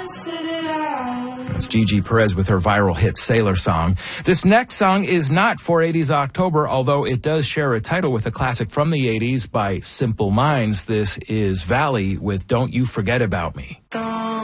That's Gigi Perez with her viral hit Sailor Song. This next song is not for 80s October, although it does share a title with a classic from the 80s by Simple Minds. This is Valley with Don't You Forget About Me.